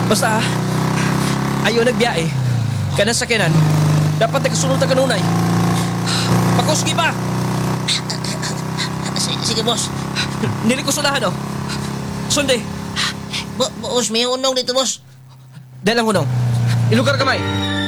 Basta, ayaw nagbiyahe. Kanang sakyanan, dapat nakasunod na kanunay. Pakuski pa! Sige, boss. Nili ko sunahan, oh. Sunday, Boss, may unong dito, boss. dahil ang hunong. Ilugar kamay.